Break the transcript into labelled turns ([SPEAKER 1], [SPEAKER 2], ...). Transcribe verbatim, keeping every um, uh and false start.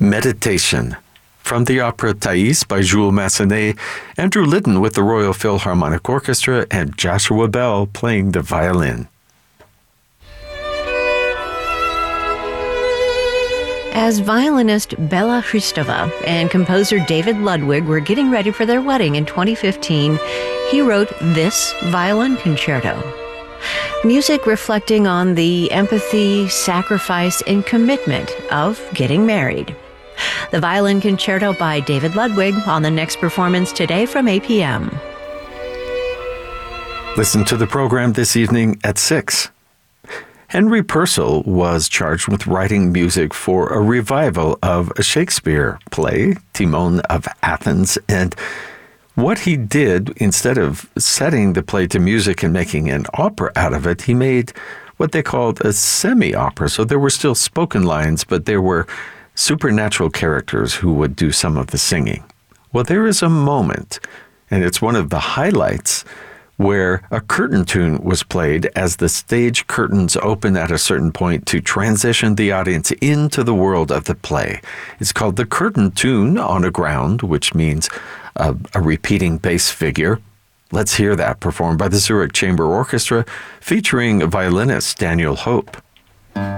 [SPEAKER 1] Meditation. From the opera Thais by Jules Massenet, Andrew Litton with the Royal Philharmonic Orchestra and Joshua Bell playing the violin.
[SPEAKER 2] As violinist Bela Hristova and composer David Ludwig were getting ready for their wedding in twenty fifteen, he wrote this violin concerto. Music reflecting on the empathy, sacrifice, and commitment of getting married. The Violin Concerto by David Ludwig on the next performance today from eight p.m.
[SPEAKER 1] Listen to the program this evening at six. Henry Purcell was charged with writing music for a revival of a Shakespeare play, Timon of Athens, and what he did, instead of setting the play to music and making an opera out of it, he made what they called a semi-opera. So there were still spoken lines, but there were supernatural characters who would do some of the singing. Well, there is a moment, and it's one of the highlights, where a curtain tune was played as the stage curtains open at a certain point to transition the audience into the world of the play. It's called the curtain tune on a ground, which means a, a repeating bass figure. Let's hear that performed by the Zurich Chamber Orchestra, featuring violinist Daniel Hope.